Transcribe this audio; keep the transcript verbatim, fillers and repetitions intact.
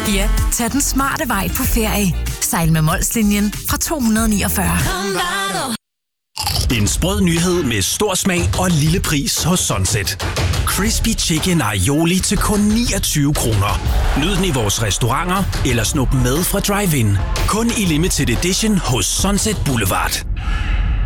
Ja, tag den smarte vej på ferie. Sejl med Molslinjen fra to hundrede og niogfyrre. En sprød nyhed med stor smag og lille pris hos Sunset. Crispy Chicken Aioli til kun niogtyve kroner. Nyd den i vores restauranter eller snup med fra drive-in. Kun i limited edition hos Sunset Boulevard.